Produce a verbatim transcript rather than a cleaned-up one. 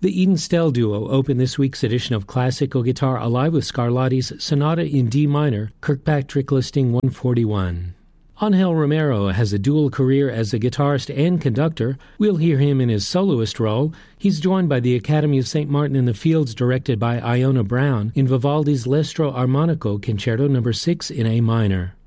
The Eden Stell Duo opened this week's edition of Classical Guitar Alive with Scarlatti's Sonata in D minor, Kirkpatrick listing one forty-one. Angel Romero has a dual career as a guitarist and conductor. We'll hear him in his soloist role. He's joined by the Academy of Saint Martin in the Fields, directed by Iona Brown, in Vivaldi's L'Estro Armonico Concerto number six in A minor.